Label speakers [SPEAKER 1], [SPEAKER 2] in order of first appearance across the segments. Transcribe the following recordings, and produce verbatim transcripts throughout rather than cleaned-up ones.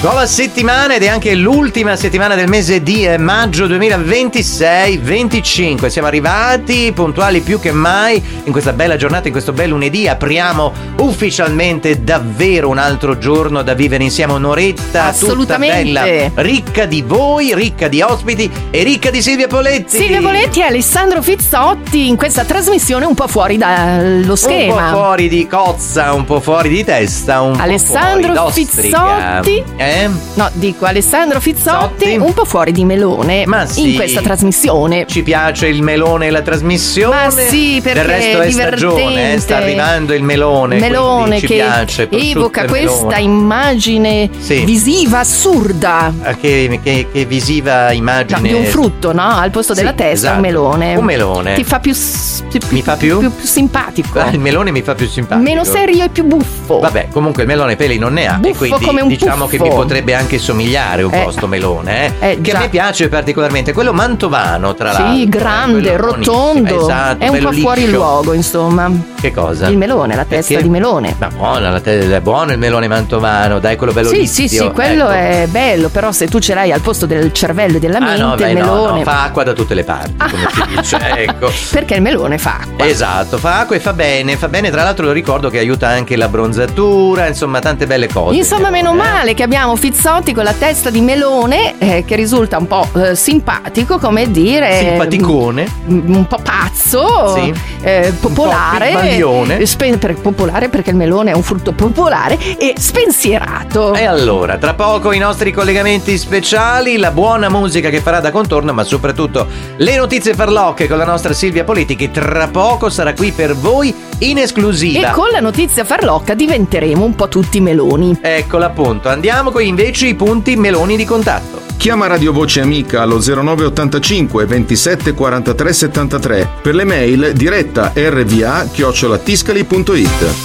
[SPEAKER 1] Nuova settimana ed è anche l'ultima settimana del mese di eh, maggio duemilaventisei venticinque. Siamo arrivati puntuali più che mai in questa bella giornata, in questo bel lunedì. Apriamo ufficialmente davvero un altro giorno da vivere insieme, un'oretta tutta bella, ricca di voi, ricca di ospiti e ricca di Silvia Poletti.
[SPEAKER 2] Silvia Poletti e Alessandro Fizzotti in questa trasmissione un po' fuori dallo schema.
[SPEAKER 1] Un po' fuori di cozza, un po' fuori di testa, un
[SPEAKER 2] Alessandro
[SPEAKER 1] po' fuori
[SPEAKER 2] Fizzotti.
[SPEAKER 1] Eh?
[SPEAKER 2] No, dico Alessandro Fizzotti,
[SPEAKER 1] Zotti.
[SPEAKER 2] un po' fuori di melone.
[SPEAKER 1] Ma sì,
[SPEAKER 2] in questa trasmissione.
[SPEAKER 1] Ci piace il melone e la trasmissione.
[SPEAKER 2] Ma sì, perché
[SPEAKER 1] del resto è
[SPEAKER 2] divertente.
[SPEAKER 1] stagione, eh, sta arrivando il melone.
[SPEAKER 2] Melone
[SPEAKER 1] ci
[SPEAKER 2] che
[SPEAKER 1] piace,
[SPEAKER 2] evoca questa
[SPEAKER 1] melone.
[SPEAKER 2] immagine
[SPEAKER 1] Sì.
[SPEAKER 2] visiva assurda.
[SPEAKER 1] Che, che, che visiva immagine.
[SPEAKER 2] No, di un frutto, no? Al posto
[SPEAKER 1] Sì,
[SPEAKER 2] della testa,
[SPEAKER 1] esatto.
[SPEAKER 2] un melone.
[SPEAKER 1] Un melone.
[SPEAKER 2] Ti fa più, più
[SPEAKER 1] Mi fa più?
[SPEAKER 2] più, più simpatico.
[SPEAKER 1] Ah, il melone mi fa più simpatico.
[SPEAKER 2] Meno serio e più buffo.
[SPEAKER 1] Vabbè, comunque il melone peli non ne ha.
[SPEAKER 2] Buffo
[SPEAKER 1] e quindi
[SPEAKER 2] come un
[SPEAKER 1] diciamo
[SPEAKER 2] puffo.
[SPEAKER 1] che mi potrebbe anche somigliare un
[SPEAKER 2] Eh.
[SPEAKER 1] po' sto melone, eh?
[SPEAKER 2] Eh,
[SPEAKER 1] che
[SPEAKER 2] già.
[SPEAKER 1] a me piace particolarmente. Quello mantovano, tra l'altro.
[SPEAKER 2] Sì, grande,
[SPEAKER 1] eh, quello
[SPEAKER 2] rotondo.
[SPEAKER 1] buonissimo. Esatto,
[SPEAKER 2] è un
[SPEAKER 1] bello
[SPEAKER 2] po' fuori
[SPEAKER 1] liscio.
[SPEAKER 2] luogo, insomma.
[SPEAKER 1] Che cosa?
[SPEAKER 2] Il melone, la testa
[SPEAKER 1] Perché?
[SPEAKER 2] di melone.
[SPEAKER 1] Ma buona, la te- è buono il melone mantovano, dai, quello bello
[SPEAKER 2] Sì,
[SPEAKER 1] lizio.
[SPEAKER 2] sì, sì, quello
[SPEAKER 1] ecco.
[SPEAKER 2] è bello, però se tu ce l'hai al posto del cervello e della
[SPEAKER 1] Ah,
[SPEAKER 2] mente,
[SPEAKER 1] no, beh,
[SPEAKER 2] il
[SPEAKER 1] no,
[SPEAKER 2] melone.
[SPEAKER 1] no, fa acqua da tutte le parti, come si dice, ecco.
[SPEAKER 2] Perché il melone fa acqua.
[SPEAKER 1] Esatto, fa acqua e fa bene, fa bene, tra l'altro lo ricordo che aiuta anche la bronzatura, insomma tante belle cose.
[SPEAKER 2] Insomma,
[SPEAKER 1] il melone,
[SPEAKER 2] meno
[SPEAKER 1] eh.
[SPEAKER 2] male che abbiamo Fizzotti con la testa di melone, eh, che risulta un po' eh, simpatico, come dire.
[SPEAKER 1] Simpaticone.
[SPEAKER 2] mm, Un po' pazzo,
[SPEAKER 1] Sì.
[SPEAKER 2] eh, popolare.
[SPEAKER 1] Un po' pigmaglione.
[SPEAKER 2] spe- per- popolare perché il melone è un frutto popolare e spensierato.
[SPEAKER 1] E allora, tra poco i nostri collegamenti speciali, la buona musica che farà da contorno, ma soprattutto le notizie farlocche con la nostra Silvia Poletti, che tra poco sarà qui per voi in esclusiva.
[SPEAKER 2] E con la notizia farlocca diventeremo un po' tutti meloni.
[SPEAKER 1] Eccola appunto, andiamo con invece i punti meloni di contatto.
[SPEAKER 3] Chiama Radio Voce Amica allo zero nove ottantacinque ventisette quarantatré settantatré. Per le mail diretta rva chiocciola tiscali punto it.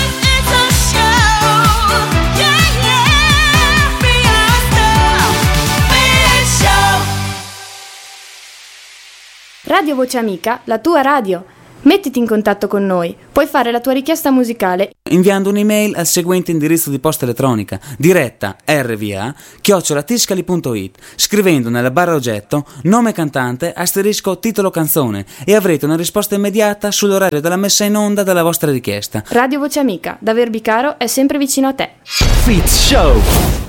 [SPEAKER 4] Radio Voce Amica, la tua radio. Mettiti in contatto con noi. Puoi fare la tua richiesta musicale
[SPEAKER 5] inviando un'email al seguente indirizzo di posta elettronica: diretta rva chiocciola tiscali punto it, scrivendo nella barra oggetto nome cantante asterisco titolo canzone, e avrete una risposta immediata sull'orario della messa in onda della vostra richiesta.
[SPEAKER 4] Radio Voce Amica, da Verbicaro è sempre vicino a te.
[SPEAKER 1] Fitz Show.